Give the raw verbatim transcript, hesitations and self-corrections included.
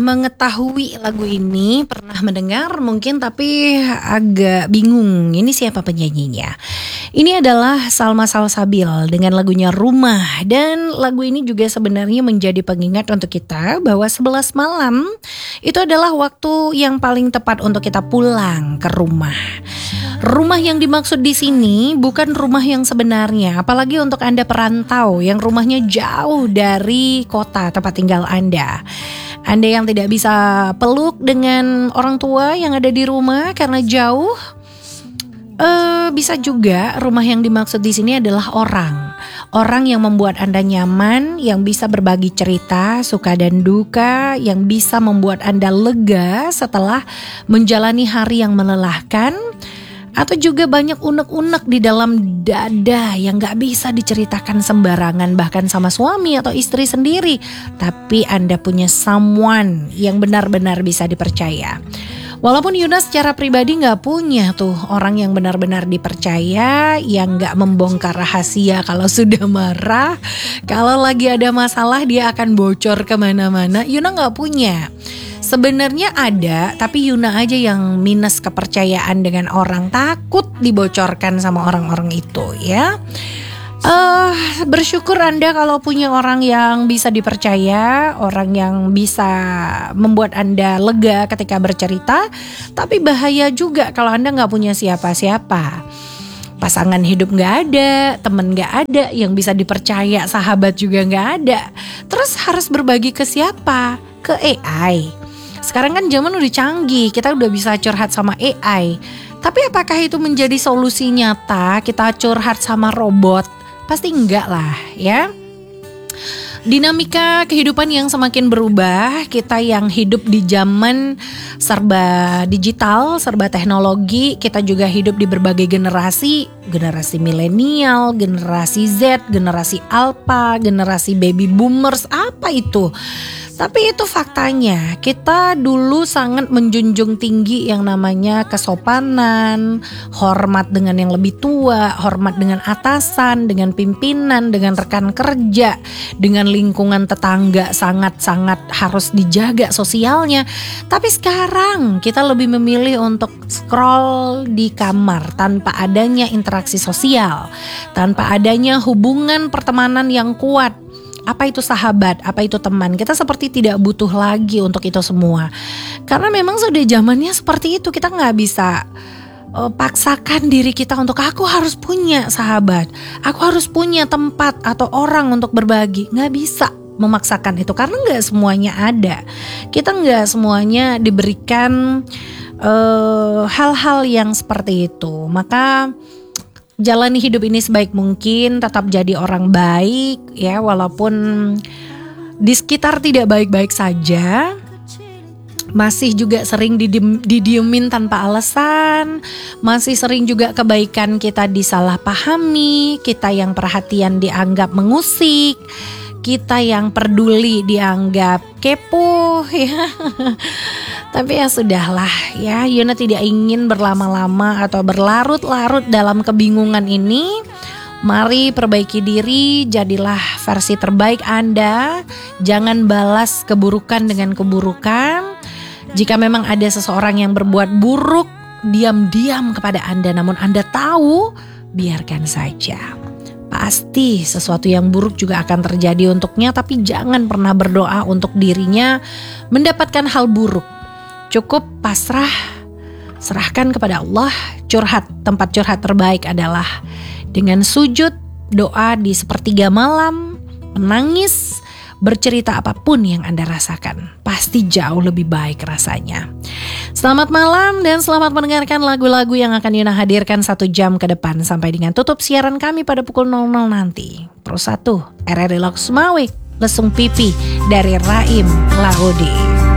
mengetahui lagu ini, pernah mendengar mungkin tapi agak bingung ini siapa penyanyinya. Ini adalah Salma Salsabil dengan lagunya Rumah. Dan lagu ini juga sebenarnya menjadi pengingat untuk kita bahwa sebelas malam itu adalah waktu yang paling tepat untuk kita pulang ke rumah. Rumah yang dimaksud di sini bukan rumah yang sebenarnya, apalagi untuk Anda perantau yang rumahnya jauh dari kota tempat tinggal Anda. Anda yang tidak bisa peluk dengan orang tua yang ada di rumah karena jauh, uh, bisa juga rumah yang dimaksud di sini adalah orang. Orang yang membuat Anda nyaman, yang bisa berbagi cerita, suka dan duka, yang bisa membuat Anda lega setelah menjalani hari yang melelahkan. Atau juga banyak unek-unek di dalam dada yang gak bisa diceritakan sembarangan bahkan sama suami atau istri sendiri. Tapi Anda punya someone yang benar-benar bisa dipercaya. Walaupun Yuna secara pribadi gak punya tuh orang yang benar-benar dipercaya, yang gak membongkar rahasia kalau sudah marah. Kalau lagi ada masalah dia akan bocor kemana-mana, Yuna gak punya. Sebenarnya ada, tapi Yuna aja yang minus kepercayaan dengan orang, takut dibocorkan sama orang-orang itu ya. Uh, bersyukur Anda kalau punya orang yang bisa dipercaya, orang yang bisa membuat Anda lega ketika bercerita. Tapi bahaya juga kalau Anda gak punya siapa-siapa. Pasangan hidup gak ada, temen gak ada, yang bisa dipercaya, sahabat juga gak ada. Terus harus berbagi ke siapa? Ke A I. Sekarang kan zaman udah canggih, kita udah bisa curhat sama A I. Tapi apakah itu menjadi solusi nyata kita curhat sama robot? Pasti enggak lah ya. Dinamika kehidupan yang semakin berubah, kita yang hidup di zaman serba digital, serba teknologi, kita juga hidup di berbagai generasi, generasi milenial, generasi Z, generasi Alpha, generasi baby boomers, apa itu? Tapi itu faktanya, kita dulu sangat menjunjung tinggi yang namanya kesopanan, hormat dengan yang lebih tua, hormat dengan atasan, dengan pimpinan, dengan rekan kerja, dengan lingkungan tetangga sangat-sangat harus dijaga sosialnya. Tapi sekarang kita lebih memilih untuk scroll di kamar tanpa adanya interaksi sosial, tanpa adanya hubungan pertemanan yang kuat. Apa itu sahabat, apa itu teman, kita seperti tidak butuh lagi untuk itu semua. Karena memang sudah zamannya seperti itu, kita gak bisa uh, paksakan diri kita untuk aku harus punya sahabat, aku harus punya tempat atau orang untuk berbagi. Gak bisa memaksakan itu karena gak semuanya ada. Kita gak semuanya diberikan uh, hal-hal yang seperti itu. Maka jalani hidup ini sebaik mungkin, tetap jadi orang baik ya, walaupun di sekitar tidak baik-baik saja. Masih juga sering didiem, didiemin tanpa alasan, masih sering juga kebaikan kita disalahpahami, kita yang perhatian dianggap mengusik, kita yang peduli dianggap kepo ya. Tapi ya sudahlah ya, Yuna tidak ingin berlama-lama atau berlarut-larut dalam kebingungan ini. Mari perbaiki diri, jadilah versi terbaik Anda. Jangan balas keburukan dengan keburukan. Jika memang ada seseorang yang berbuat buruk, diam-diam kepada Anda, namun Anda tahu, biarkan saja. Pasti sesuatu yang buruk juga akan terjadi untuknya, tapi jangan pernah berdoa untuk dirinya mendapatkan hal buruk. Cukup pasrah, serahkan kepada Allah. Curhat, tempat curhat terbaik adalah dengan sujud, doa di sepertiga malam, menangis, bercerita apapun yang Anda rasakan. Pasti jauh lebih baik rasanya. Selamat malam dan selamat mendengarkan lagu-lagu yang akan Yuna hadirkan satu jam ke depan. Sampai dengan tutup siaran kami pada pukul nol nol nanti. Pro satu, R R I Loks Mawik, Lesung Pipi dari Raim Lahudi.